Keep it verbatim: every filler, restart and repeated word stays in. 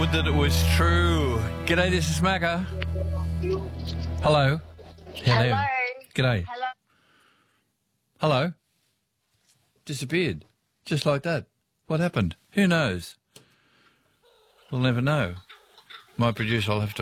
Would that it was true. G'day, this is Macca. Hello. Hello. G'day. Hello. Hello. Disappeared. Just like that. What happened? Who knows? We'll never know. My producer will have to